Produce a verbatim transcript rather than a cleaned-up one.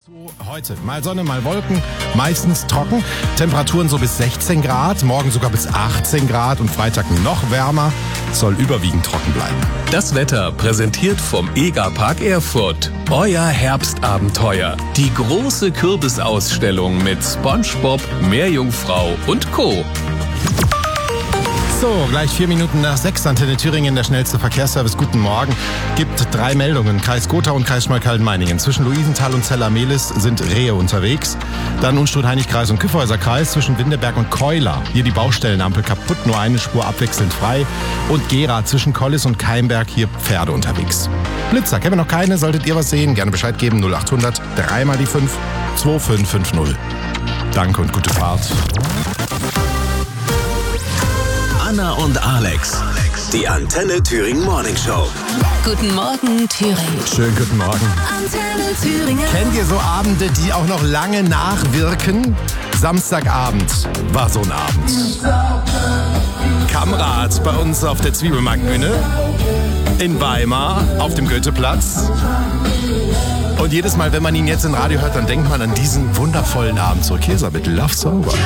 Heute mal Sonne, mal Wolken, meistens trocken, Temperaturen so bis sechzehn Grad, morgen sogar bis achtzehn Grad und Freitag noch wärmer, soll überwiegend trocken bleiben. Das Wetter präsentiert vom EGA-Park Erfurt. Euer Herbstabenteuer. Die große Kürbisausstellung mit SpongeBob, Meerjungfrau und Co. So, gleich vier Minuten nach sechs, Antenne Thüringen, der schnellste Verkehrsservice. Guten Morgen. Gibt drei Meldungen. Kreis Gotha und Kreis Schmalkalden-Meiningen. Zwischen Luisenthal und Zella-Mehlis sind Rehe unterwegs. Dann Unstrut-Heinig-Kreis und Kyffhäuser-Kreis zwischen Windeberg und Keuler. Hier die Baustellenampel kaputt, nur eine Spur abwechselnd frei. Und Gera zwischen Kollis und Keimberg, hier Pferde unterwegs. Blitzer, kennen wir noch keine? Solltet ihr was sehen, gerne Bescheid geben. null achthundert, drei mal die fünf, zwei fünf fünf null. Danke und gute Fahrt. Anna und Alex, die Antenne Thüringen Morning Show. Guten Morgen, Thüringen. Schönen guten Morgen. Antenne Thüringen. Kennt ihr so Abende, die auch noch lange nachwirken? Samstagabend war so ein Abend. Kamrat bei uns auf der Zwiebelmarktbühne in Weimar auf dem Goetheplatz. Und jedes Mal, wenn man ihn jetzt im Radio hört, dann denkt man an diesen wundervollen Abend zurück. Hier ist er mit Love Sober.